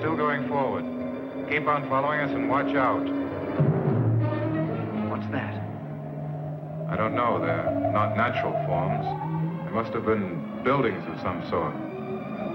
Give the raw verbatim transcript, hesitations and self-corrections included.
still going forward. Keep on following us and watch out. What's that? I don't know. They're not natural forms. They must have been buildings of some sort.